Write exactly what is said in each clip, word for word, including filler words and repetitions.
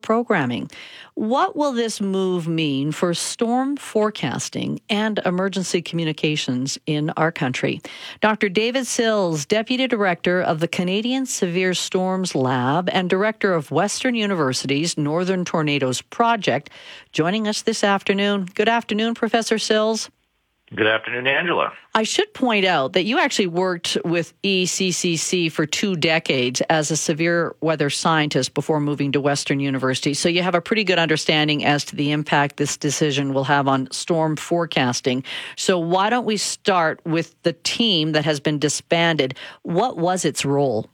programming. What will this move mean for storm forecasting and emergency communications in our country? Doctor David Sills, Deputy Director of the Canadian Severe Storms Lab and Director of Western University's Northern Tornadoes Project, joining us this afternoon. Good afternoon, Professor Sills. Good afternoon, Angela. I should point out that you actually worked with E C C C for two decades as a severe weather scientist before moving to Western University. So you have a pretty good understanding as to the impact this decision will have on storm forecasting. So why don't we start with the team that has been disbanded? What was its role?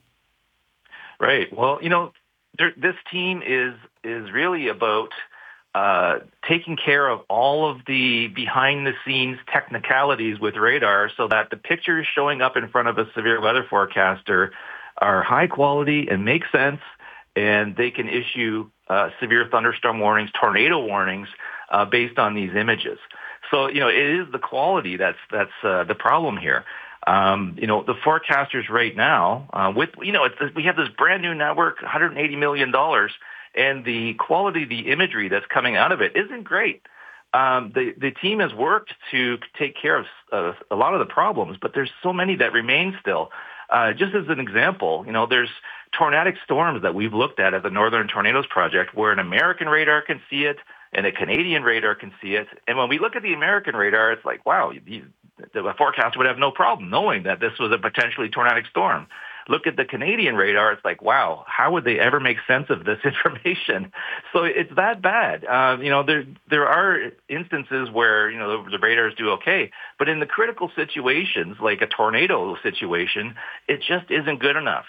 Right. Well, you know, there, this team is is really about Uh, taking care of all of the behind-the-scenes technicalities with radar so that the pictures showing up in front of a severe weather forecaster are high quality and make sense, and they can issue uh, severe thunderstorm warnings, tornado warnings uh, based on these images. So, you know, it is the quality that's that's uh, the problem here. Um, you know, the forecasters right now, uh, with you know, it's, we have this brand new network, one hundred eighty million dollars. And the quality of the imagery that's coming out of it isn't great. Um, the, the team has worked to take care of uh, a lot of the problems, but there's so many that remain still. Uh, just as an example, you know, there's tornadic storms that we've looked at at the Northern Tornadoes Project where an American radar can see it and a Canadian radar can see it. And when we look at the American radar, it's like, wow, the, the forecaster would have no problem knowing that this was a potentially tornadic storm. Look at the Canadian radar, it's like, wow, how would they ever make sense of this information? So it's that bad. Uh, you know, there there are instances where, you know, the, the radars do okay, but in the critical situations, like a tornado situation, it just isn't good enough.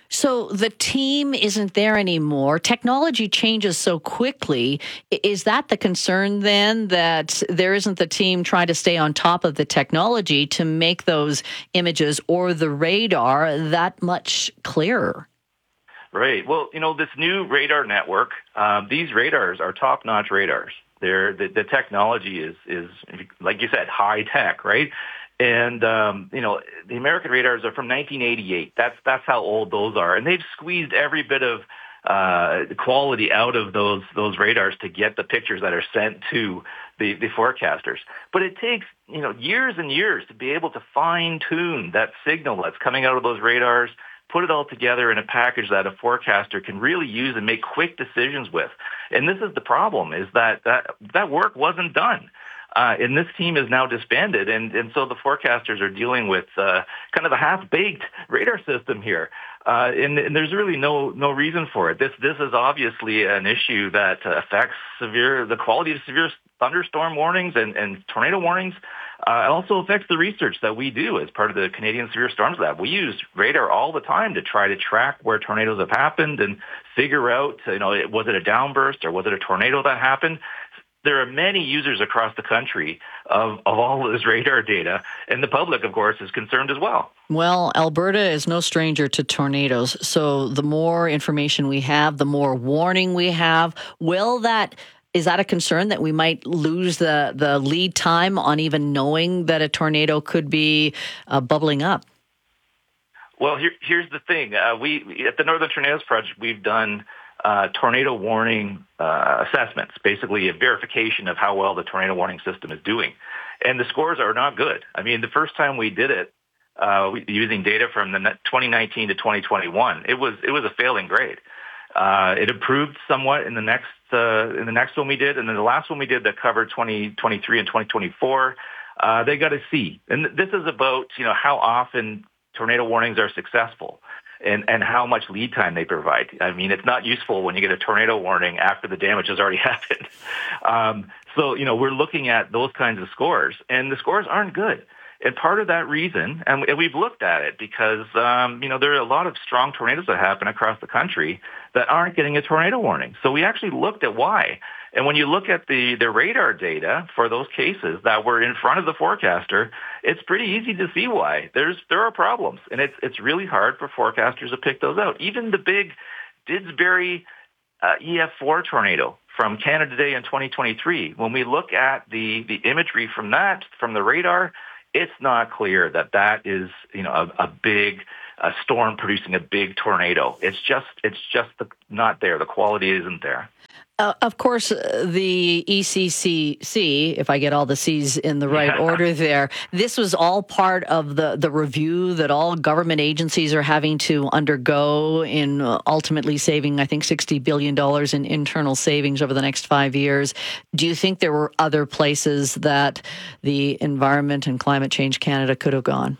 So the team isn't there anymore. Technology changes so quickly. Is that the concern then, that there isn't the team trying to stay on top of the technology to make those images or the radar that much clearer? Right. Well, you know, this new radar network, um, these radars are top-notch radars. They're, the, the technology is, is, like you said, high tech, right? And, um, you know, the American radars are from nineteen eighty-eight. That's that's how old those are. And they've squeezed every bit of uh, quality out of those those radars to get the pictures that are sent to the, the forecasters. But it takes, you know, years and years to be able to fine-tune that signal that's coming out of those radars, put it all together in a package that a forecaster can really use and make quick decisions with. And this is the problem, is that that, that work wasn't done. Uh, and this team is now disbanded, and, and so the forecasters are dealing with uh, kind of a half-baked radar system here, uh, and, and there's really no no reason for it. This this is obviously an issue that affects severe the quality of severe thunderstorm warnings and, and tornado warnings. Uh, it also affects the research that we do as part of the Canadian Severe Storms Lab. We use radar all the time to try to track where tornadoes have happened and figure out, you know, was it a downburst or was it a tornado that happened? There are many users across the country of, of all of this radar data, and the public, of course, is concerned as well. Well, Alberta is no stranger to tornadoes, so the more information we have, the more warning we have. Will that, is that a concern that we might lose the, the lead time on even knowing that a tornado could be uh, bubbling up? Well, here, here's the thing. Uh, we at the Northern Tornadoes Project, we've done Uh, tornado warning uh, assessments, basically a verification of how well the tornado warning system is doing. And the scores are not good. I mean, the first time we did it, uh, we, using data from the twenty nineteen to twenty twenty-one, it was it was a failing grade. Uh, it improved somewhat in the next uh, in the next one we did, and then the last one we did that covered twenty twenty-three and twenty twenty-four, uh, they got a C. And this is about, you know, how often tornado warnings are successful. And, and how much lead time they provide. I mean, it's not useful when you get a tornado warning after the damage has already happened. Um, so, you know, we're looking at those kinds of scores, and the scores aren't good. And part of that reason, and we've looked at it because, um, you know, there are a lot of strong tornadoes that happen across the country that aren't getting a tornado warning. So we actually looked at why. And when you look at the, the radar data for those cases that were in front of the forecaster, it's pretty easy to see why. There's there are problems, and it's it's really hard for forecasters to pick those out. Even the big Didsbury uh, E F four tornado from Canada Day in twenty twenty-three, when we look at the, the imagery from that, from the radar, it's not clear that that is, you know, a, a big a storm producing a big tornado. It's just it's just the, not there. The quality isn't there. Uh, of course, uh, the E C C C, if I get all the C's in the right Yeah. order there, this was all part of the, the review that all government agencies are having to undergo in uh, ultimately saving, I think, sixty billion dollars in internal savings over the next five years. Do you think there were other places that the Environment and Climate Change Canada could have gone?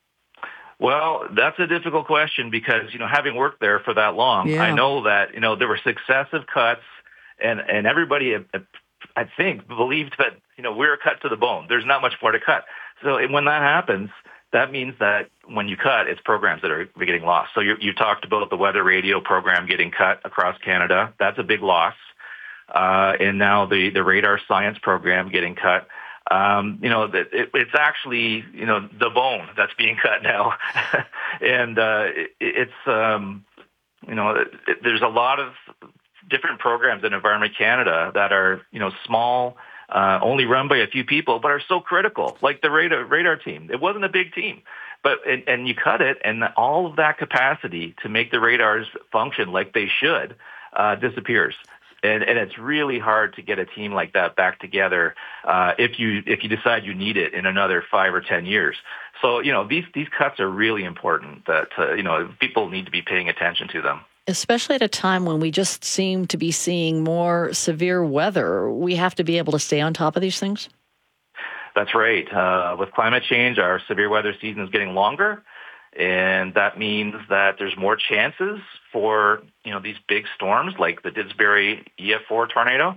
Well, that's a difficult question because, you know, having worked there for that long, Yeah. I know that, you know, there were successive cuts and, and everybody, uh, I think, believed that, you know, we're cut to the bone. There's not much more to cut. So when that happens, that means that when you cut, it's programs that are getting lost. So you, you talked about the weather radio program getting cut across Canada. That's a big loss. Uh, and now the, the radar science program getting cut. Um, you know, it, it, it's actually, you know, the bone that's being cut now. and uh, it, it's, um, you know, it, it, there's a lot of different programs in Environment Canada that are, you know, small, uh, only run by a few people, but are so critical, like the radar, radar team. It wasn't a big team, but and, and you cut it, and all of that capacity to make the radars function like they should uh, disappears. And, and it's really hard to get a team like that back together uh, if you if you decide you need it in another five or ten years. So you know these these cuts are really important. That uh, you know people need to be paying attention to them. Especially at a time when we just seem to be seeing more severe weather, we have to be able to stay on top of these things. That's right. Uh, with climate change, our severe weather season is getting longer, and that means that there's more chances for you know these big storms like the Didsbury E F four tornado.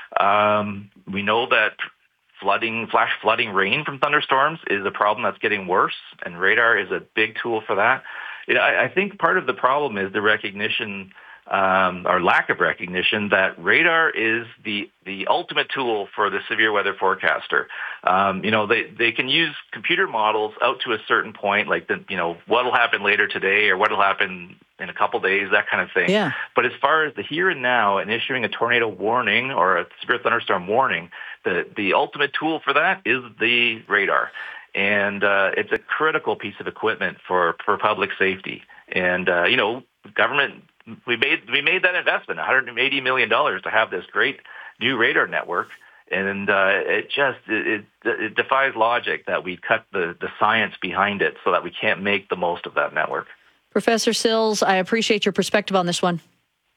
Um, we know that flooding, flash flooding rain from thunderstorms is a problem that's getting worse, and radar is a big tool for that. You know, I, I think part of the problem is the recognition um, or lack of recognition that radar is the the ultimate tool for the severe weather forecaster. Um, you know, they, they can use computer models out to a certain point, like the you know what'll happen later today or what'll happen in a couple days, that kind of thing. Yeah. But as far as the here and now and issuing a tornado warning or a severe thunderstorm warning, the the ultimate tool for that is the radar. And uh, it's a critical piece of equipment for, for public safety. And, uh, you know, government, we made we made that investment, one hundred eighty million dollars to have this great new radar network. And uh, it just, it, it defies logic that we cut the, the science behind it so that we can't make the most of that network. Professor Sills, I appreciate your perspective on this one.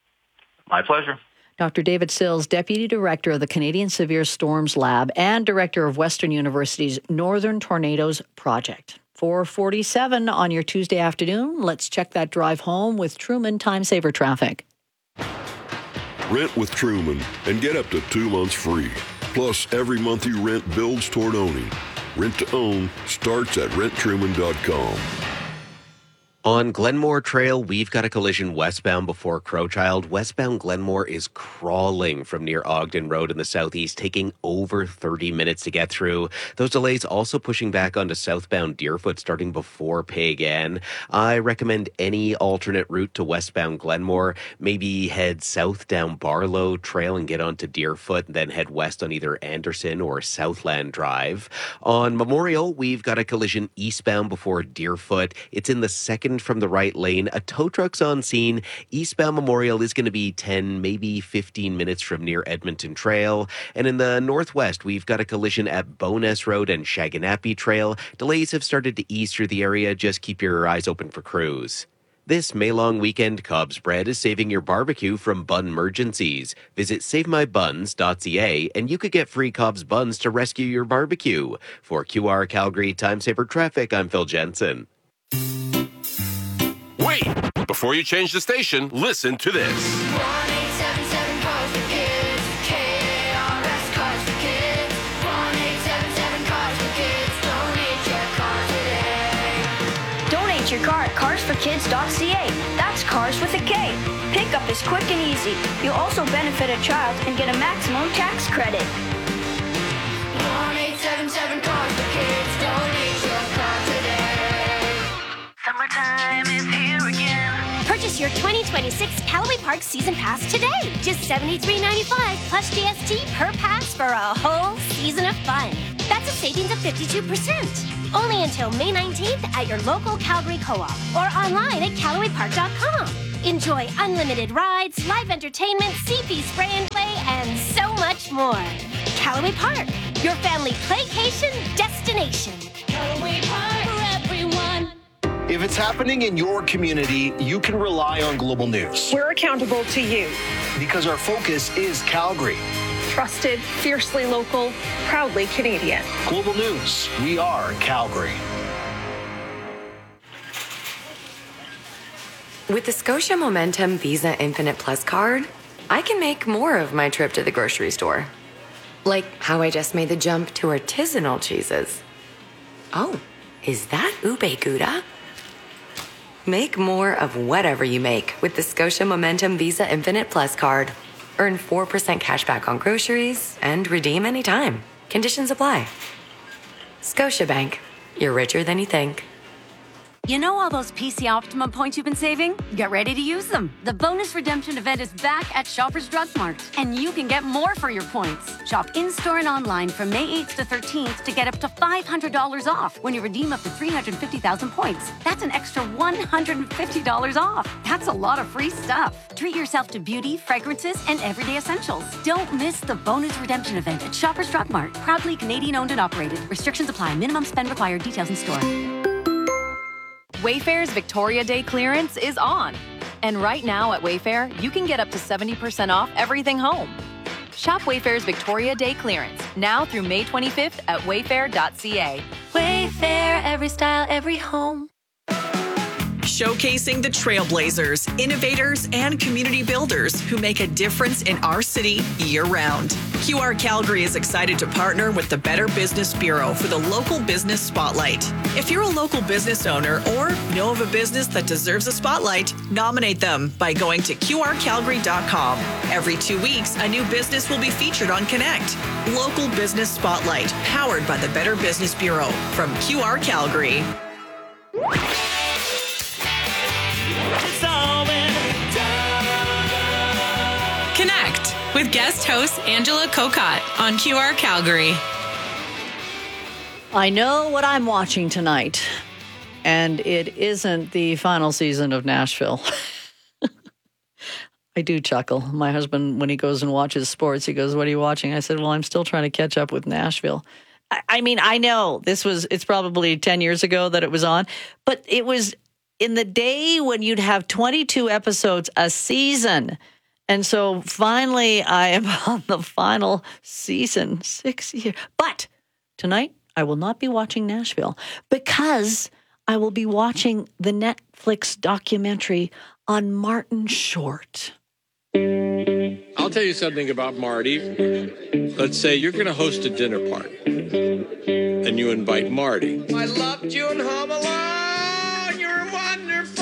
My pleasure. Doctor David Sills, Deputy Director of the Canadian Severe Storms Lab and Director of Western University's Northern Tornadoes Project. four forty-seven on your Tuesday afternoon. Let's check that drive home with Truman Time Saver Traffic. Rent with Truman and get up to two months free. Plus, every month you rent builds toward owning. Rent to own starts at rent truman dot com. On Glenmore Trail, we've got a collision westbound before Crowchild. Westbound Glenmore is crawling from near Ogden Road in the southeast, taking over thirty minutes to get through. Those delays also pushing back onto southbound Deerfoot starting before Pig N. I recommend any alternate route to westbound Glenmore. Maybe head south down Barlow Trail and get onto Deerfoot, and then head west on either Anderson or Southland Drive. On Memorial, we've got a collision eastbound before Deerfoot. It's in the second from the right lane. A tow truck's on scene. Eastbound Memorial is going to be ten, maybe fifteen minutes from near Edmonton Trail. And in the northwest, we've got a collision at Bowness Road and Shaganappy Trail. Delays have started to ease through the area. Just keep your eyes open for crews. This May-long weekend, Cobb's Bread is saving your barbecue from bun emergencies. Visit save my buns dot c a and you could get free Cobb's buns to rescue your barbecue. For Q R Calgary Time Saver Traffic, I'm Phil Jensen. Wait! Before you change the station, listen to this. one eight seven seven Cars for Kids. K A R S Cars for Kids. one eight seven seven Cars for Kids. Donate your car today. Donate your car at cars for kids dot c a. That's cars with a K. Pickup is quick and easy. You'll also benefit a child and get a maximum tax credit. one eight seven seven Cars for Kids. Donate your car today. Summertime is here again. Purchase your twenty twenty-six Callaway Park Season Pass today. Just seventy-three ninety-five plus G S T per pass for a whole season of fun. That's a savings of fifty-two percent. Only until May nineteenth at your local Calgary Co-op or online at Callaway Park dot com. Enjoy unlimited rides, live entertainment, C P spray and play, much more. Callaway Park, your family playcation destination. Callaway Park for everyone. If it's happening in your community, you can rely on Global News. We're accountable to you. Because our focus is Calgary. Trusted, fiercely local, proudly Canadian. Global News, we are Calgary. With the Scotia Momentum Visa Infinite Plus card, I can make more of my trip to the grocery store. Like how I just made the jump to artisanal cheeses. Oh, is that ube gouda? Make more of whatever you make with the Scotia Momentum Visa Infinite Plus card. Earn four percent cash back on groceries and redeem anytime. Conditions apply. Scotiabank. You're richer than you think. You know all those P C Optimum points you've been saving? Get ready to use them. The bonus redemption event is back at Shoppers Drug Mart, and you can get more for your points. Shop in-store and online from May eighth to thirteenth to get up to five hundred dollars off when you redeem up to three hundred fifty thousand points. That's an extra one hundred fifty dollars off. That's a lot of free stuff. Treat yourself to beauty, fragrances, and everyday essentials. Don't miss the bonus redemption event at Shoppers Drug Mart. Proudly Canadian-owned and operated. Restrictions apply. Minimum spend required. Details in store. Wayfair's Victoria Day clearance is on. And right now at Wayfair, you can get up to seventy percent off everything home. Shop Wayfair's Victoria Day clearance now through May twenty-fifth at wayfair dot c a. Wayfair, every style, every home. Showcasing the trailblazers, innovators, and community builders who make a difference in our city year-round. Q R Calgary is excited to partner with the Better Business Bureau for the Local Business Spotlight. If you're a local business owner or know of a business that deserves a spotlight, nominate them by going to q r calgary dot com. Every two weeks, a new business will be featured on Connect. Local Business Spotlight, powered by the Better Business Bureau from Q R Calgary. Connect with guest host Angela Kokott on Q R Calgary. I know what I'm watching tonight, and it isn't the final season of Nashville. I do chuckle. My husband, when he goes and watches sports, he goes, "What are you watching?" I said, "Well, I'm still trying to catch up with Nashville." I, I mean, I know this was, it's probably ten years ago that it was on, but it was in the day when you'd have twenty-two episodes a season. And so finally, I am on the final season, six years. But tonight, I will not be watching Nashville because I will be watching the Netflix documentary on Martin Short. I'll tell you something about Marty. Let's say you're going to host a dinner party, and you invite Marty. I loved you in Home Alone. You're wonderful.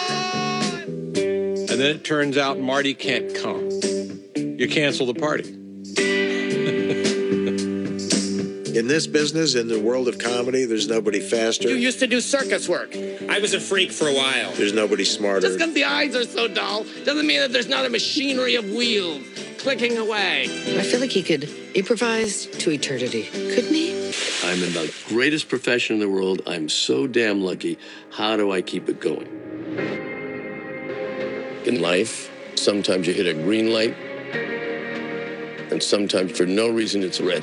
And then it turns out Marty can't come. You cancel the party. In this business, in the world of comedy, there's nobody faster. You used to do circus work. I was a freak for a while. There's nobody smarter. Just because the eyes are so dull doesn't mean that there's not a machinery of wheels clicking away. I feel like he could improvise to eternity, couldn't he? I'm in the greatest profession in the world. I'm so damn lucky. How do I keep it going? In life, sometimes you hit a green light, and sometimes for no reason it's red.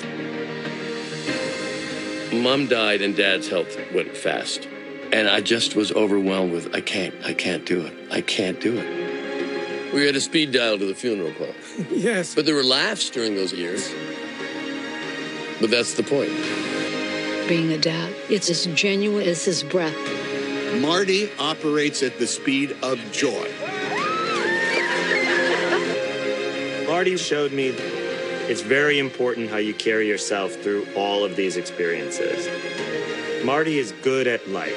Mom died and Dad's health went fast. And I just was overwhelmed with, I can't, I can't do it. I can't do it. We had a speed dial to the funeral club. Yes. But there were laughs during those years. But that's the point. Being a dad, it's as genuine as his breath. Marty operates at the speed of joy. Marty showed me it's very important how you carry yourself through all of these experiences. Marty is good at life.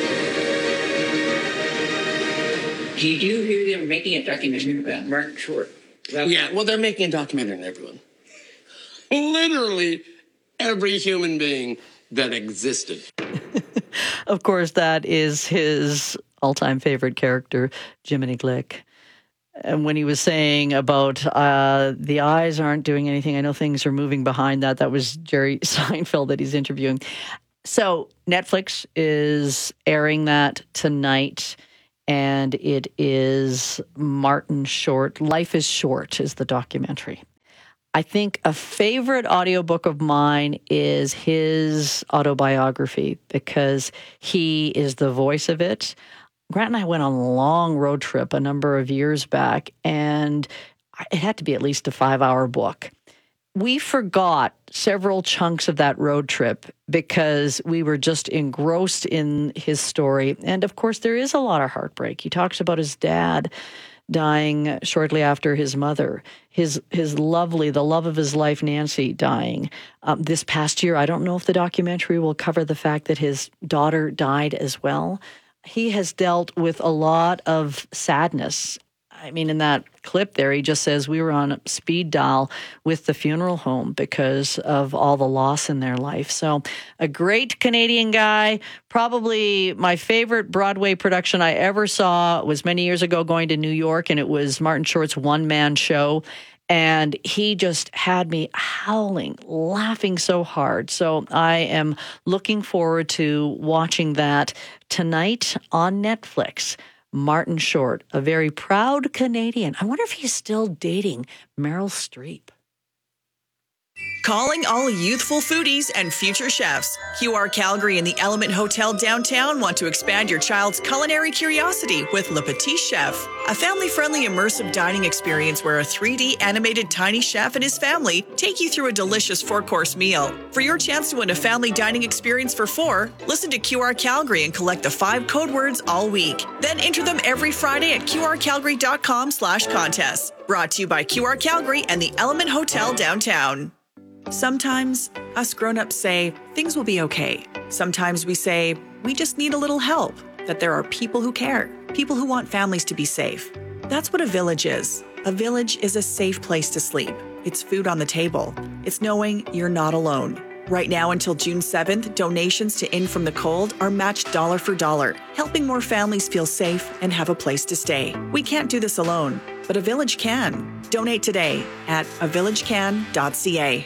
Did you hear them making a documentary about Martin Short? Yeah, well, they're making a documentary on everyone. Literally every human being that existed. Of course, that is his all-time favorite character, Jiminy Glick. And when he was saying about uh, the eyes aren't doing anything, I know things are moving behind that. That was Jerry Seinfeld that he's interviewing. So Netflix is airing that tonight, and it is Martin Short. Life is Short is the documentary. I think a favorite audiobook of mine is his autobiography because he is the voice of it. Grant and I went on a long road trip a number of years back, and it had to be at least a five-hour book. We forgot several chunks of that road trip because we were just engrossed in his story. And of course, there is a lot of heartbreak. He talks about his dad dying shortly after his mother, his his lovely, the love of his life, Nancy, dying. Um, this past year, I don't know if the documentary will cover the fact that his daughter died as well. He has dealt with a lot of sadness. I mean, in that clip there, he just says we were on speed dial with the funeral home because of all the loss in their life. So a great Canadian guy. Probably my favorite Broadway production I ever saw was many years ago going to New York, and it was Martin Short's one-man show. And he just had me howling, laughing so hard. So I am looking forward to watching that tonight on Netflix. Martin Short, a very proud Canadian. I wonder if he's still dating Meryl Streep. Calling all youthful foodies and future chefs. Q R Calgary and the Element Hotel downtown want to expand your child's culinary curiosity with Le Petit Chef, a family-friendly immersive dining experience where a three D animated tiny chef and his family take you through a delicious four-course meal. For your chance to win a family dining experience for four, listen to Q R Calgary and collect the five code words all week. Then enter them every Friday at qrcalgary.com slash contest. Brought to you by Q R Calgary and the Element Hotel downtown. Sometimes us grown-ups say things will be okay. Sometimes we say we just need a little help, that there are people who care, people who want families to be safe. That's what a village is. A village is a safe place to sleep. It's food on the table. It's knowing you're not alone. Right now until June seventh, donations to In From the Cold are matched dollar for dollar, helping more families feel safe and have a place to stay. We can't do this alone, but a village can. Donate today at a village can dot c a.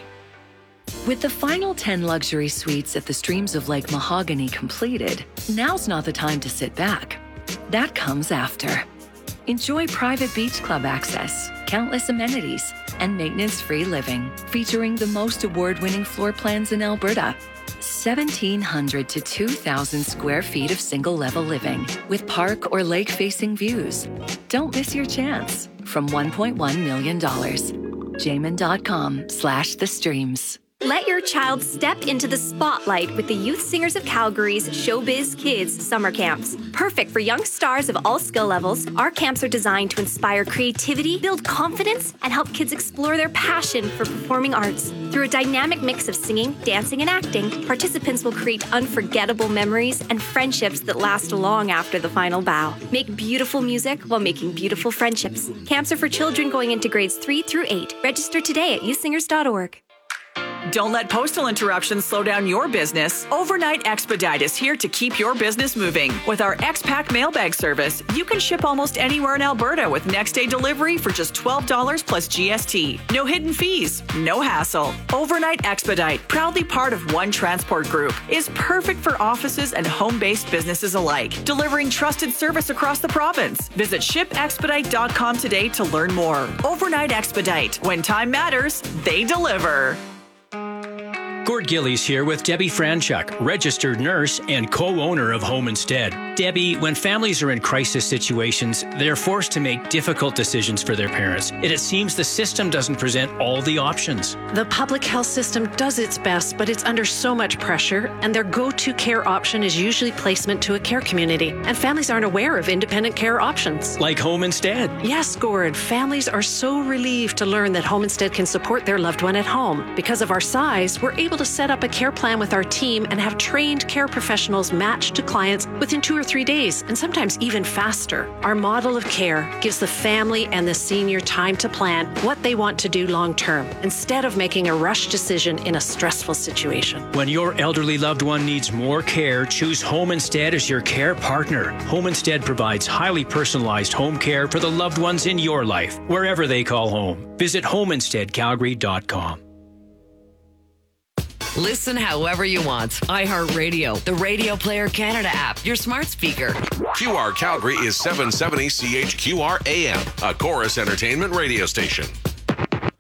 With the final ten luxury suites at the Streams of Lake Mahogany completed, now's not the time to sit back. That comes after. Enjoy private beach club access, countless amenities, and maintenance-free living, featuring the most award-winning floor plans in Alberta. seventeen hundred to two thousand square feet of single-level living with park or lake-facing views. Don't miss your chance from one point one million dollars. Jamin.com slash the streams. Let your child step into the spotlight with the Youth Singers of Calgary's Showbiz Kids summer camps. Perfect for young stars of all skill levels, our camps are designed to inspire creativity, build confidence, and help kids explore their passion for performing arts. Through a dynamic mix of singing, dancing, and acting, participants will create unforgettable memories and friendships that last long after the final bow. Make beautiful music while making beautiful friendships. Camps are for children going into grades three through eight. Register today at youth singers dot org. Don't let postal interruptions slow down your business. Overnight Expedite is here to keep your business moving. With our X-Pack mailbag service, you can ship almost anywhere in Alberta with next-day delivery for just twelve dollars plus G S T. No hidden fees, no hassle. Overnight Expedite, proudly part of One Transport Group, is perfect for offices and home-based businesses alike, delivering trusted service across the province. Visit ship expedite dot com today to learn more. Overnight Expedite. When time matters, they deliver. Gord Gillies here with Debbie Franchuk, registered nurse and co-owner of Home Instead. Debbie, when families are in crisis situations, they're forced to make difficult decisions for their parents. And it seems the system doesn't present all the options. The public health system does its best, but it's under so much pressure, and their go-to care option is usually placement to a care community. And families aren't aware of independent care options. Like Home Instead. Yes, Gord. Families are so relieved to learn that Home Instead can support their loved one at home. Because of our size, we're able to set up a care plan with our team and have trained care professionals matched to clients within two or three days, and sometimes even faster. Our model of care gives the family and the senior time to plan what they want to do long term, instead of making a rush decision in a stressful situation. When your elderly loved one needs more care, choose Home Instead as your care partner. Home Instead provides highly personalized home care for the loved ones in your life, wherever they call home. Visit home instead calgary dot com. Listen however you want. iHeartRadio, the Radio Player Canada app, your smart speaker. Q R Calgary is seven seventy C H Q R A M, a Chorus Entertainment radio station.